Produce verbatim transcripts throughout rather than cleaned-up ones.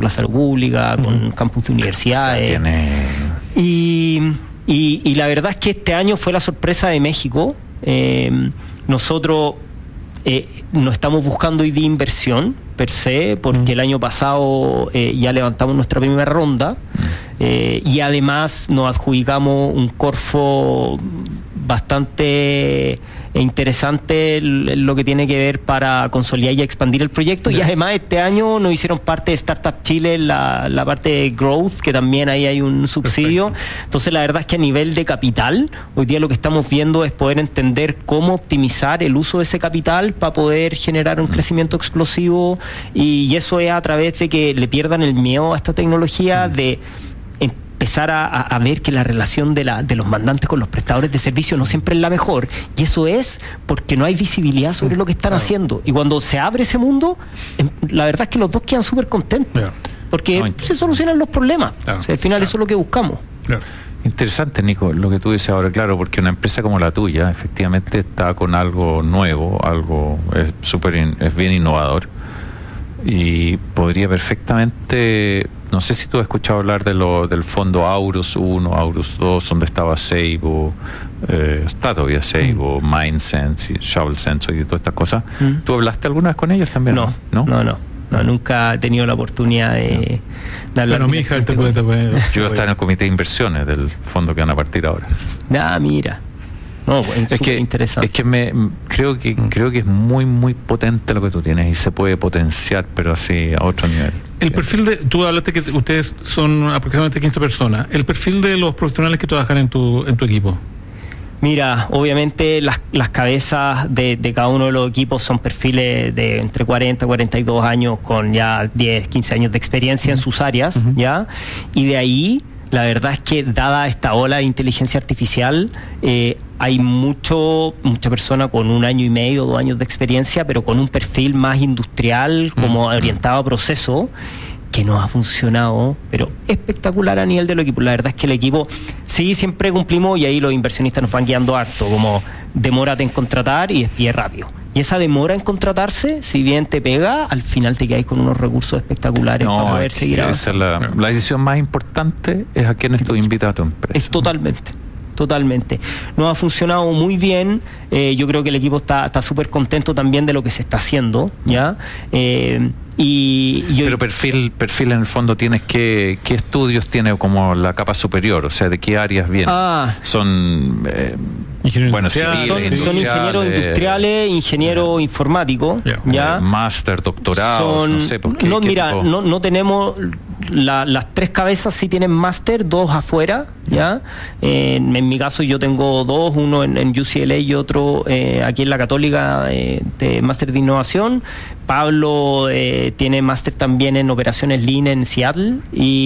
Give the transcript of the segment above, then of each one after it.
la Salud Pública, uh-huh. con campus de universidades. O sea, tiene... y, y, y la verdad es que este año fue la sorpresa de México. Eh, nosotros eh, no estamos buscando hoy día inversión per se, porque uh-huh. el año pasado eh, ya levantamos nuestra primera ronda uh-huh. eh, y además nos adjudicamos un Corfo bastante interesante en lo que tiene que ver para consolidar y expandir el proyecto. Yeah. Y además este año nos hicieron parte de Startup Chile, la, la parte de Growth, que también ahí hay un subsidio. Perfecto. Entonces la verdad es que a nivel de capital, hoy día lo que estamos viendo es poder entender cómo optimizar el uso de ese capital para poder generar un mm. crecimiento explosivo, y, y eso es a través de que le pierdan el miedo a esta tecnología, mm. de empezar a, a ver que la relación de, la, de los mandantes con los prestadores de servicio no siempre es la mejor, y eso es porque no hay visibilidad sobre lo que están claro. haciendo, y cuando se abre ese mundo, la verdad es que los dos quedan súper contentos, yeah. porque no, se solucionan los problemas, claro. o sea, al final claro. eso es lo que buscamos. Claro. Interesante, Nico, lo que tú dices ahora, claro, porque una empresa como la tuya efectivamente está con algo nuevo, algo es súper in, es bien innovador, y podría perfectamente, no sé si tú has escuchado hablar de lo, del fondo Aurus uno, Aurus dos, donde estaba Seibo, eh, está todavía Seibo, mm. MindSense y ShovelSense y todas estas cosas. Mm. ¿Tú hablaste alguna vez con ellos también? No, no, no, no, no nunca he tenido la oportunidad de, de hablar. Bueno, mi hija, te puede, te puede, yo voy a estar en el comité de inversiones del fondo que van a partir ahora. Ah, mira. No, pues, es que interesante. Es que me creo que mm. creo que es muy muy potente lo que tú tienes, y se puede potenciar, pero así a otro nivel. El perfil de, tú hablaste que ustedes son aproximadamente quince personas. El perfil de los profesionales que trabajan en tu en tu equipo. Mira, obviamente las, las cabezas de, de cada uno de los equipos son perfiles de entre cuarenta y cuarenta y dos años, con ya diez, quince años de experiencia uh-huh. en sus áreas, uh-huh. ¿ya? Y de ahí, la verdad es que dada esta ola de inteligencia artificial, eh, hay mucho mucha persona con un año y medio, dos años de experiencia, pero con un perfil más industrial, como mm. orientado a proceso, que nos ha funcionado, pero espectacular a nivel del equipo. La verdad es que el equipo, sí, siempre cumplimos, y ahí los inversionistas nos van guiando harto, como demórate en contratar y despide rápido. Y esa demora en contratarse, si bien te pega, al final te quedáis con unos recursos espectaculares no, para poder seguir avanzando. Esa es la, la decisión más importante, es a quienes tú invitas a tu empresa. Es totalmente. Totalmente. Nos ha funcionado muy bien. Eh, yo creo que el equipo está está súper contento también de lo que se está haciendo, ¿ya? Eh, y yo, Pero perfil perfil en el fondo tienes que, ¿qué estudios tiene como la capa superior? O sea, ¿de qué áreas vienen? Ah, son eh, bueno, civiles, son, son ingenieros industriales, ingenieros yeah. informáticos, yeah. ¿ya? Eh, máster, doctorados, son, no sé por qué. No, ¿qué mira, tipo? no, no tenemos la, las tres cabezas sí tienen máster, dos afuera, ¿ya? Eh, en, en mi caso yo tengo dos, uno en, en U C L A y otro eh, aquí en la Católica eh, de máster de innovación. Pablo eh, tiene máster también en operaciones Lean en Seattle,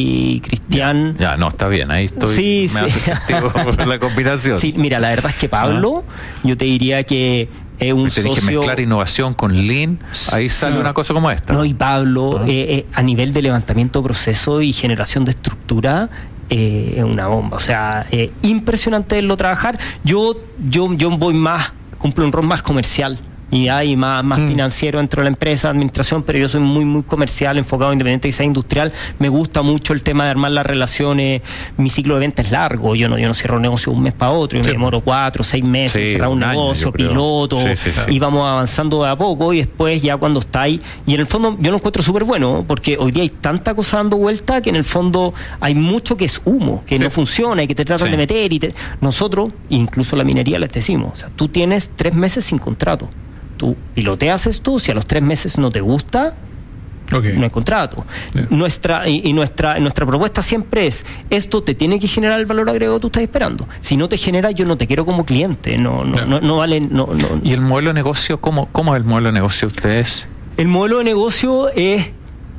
y Cristian... Ya, ya, no, está bien, ahí estoy, sí, me sí. hace sentido la combinación. Sí, mira, la verdad es que Pablo, ¿ah? yo te diría que es un socio... Tienes que mezclar innovación con Lean, ahí sale sí. una cosa como esta. No, y Pablo, ¿ah? eh, eh, a nivel de levantamiento de proceso y generación de estructura, eh, es una bomba. O sea, eh, impresionante verlo trabajar. Yo, yo, yo voy más, cumplo un rol más comercial. Y hay más, más mm. financiero dentro de la empresa, administración, pero yo soy muy muy comercial, enfocado independiente y sea industrial. Me gusta mucho el tema de armar las relaciones. Mi ciclo de venta es largo, yo no yo no cierro un negocio de un mes para otro, yo sí. me demoro cuatro, seis meses sí, en cerrar un, un negocio, año, piloto, sí, sí, sí. y vamos avanzando de a poco, y después ya cuando está ahí, y en el fondo yo lo encuentro súper bueno, porque hoy día hay tanta cosa dando vuelta que en el fondo hay mucho que es humo, que sí. no funciona y que te tratan sí. de meter, y te... nosotros, incluso la minería, les decimos, o sea, tú tienes tres meses sin contrato. Tú piloteas esto, si a los tres meses no te gusta, okay. no hay contrato. Yeah. Nuestra, y, y nuestra, nuestra propuesta siempre es, esto te tiene que generar el valor agregado que tú estás esperando. Si no te genera, yo no te quiero como cliente. No, no, yeah. no, no vale. No, no. ¿Y el modelo de negocio, cómo, cómo es el modelo de negocio de ustedes? El modelo de negocio es,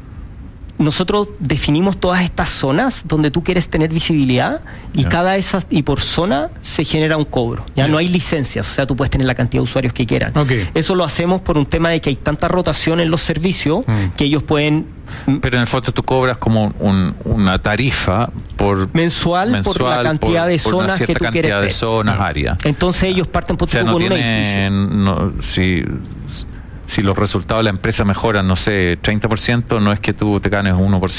nosotros definimos todas estas zonas donde tú quieres tener visibilidad, y yeah. cada esas, y por zona se genera un cobro. Ya yeah. no hay licencias, o sea, tú puedes tener la cantidad de usuarios que quieran. Okay. Eso lo hacemos por un tema de que hay tanta rotación en los servicios mm. que ellos pueden... Pero en el fondo tú cobras como un, una tarifa por mensual, mensual por la cantidad por, de zonas por una cierta que tú cantidad quieres de ver. zonas, ah. áreas. Entonces ellos parten por, o sea, no con tiene, un edificio. No, si, si los resultados de la empresa mejoran, no sé, treinta por ciento, no es que tú te ganes uno por ciento.